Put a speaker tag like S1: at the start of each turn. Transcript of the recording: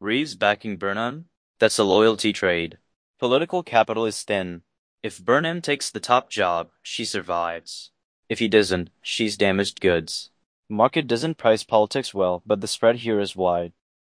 S1: Reeves backing Burnham? That's a loyalty trade. Political capital is thin. If Burnham takes the top job, she survives. If he doesn't, she's damaged goods. Market doesn't price politics well, but the spread here is wide.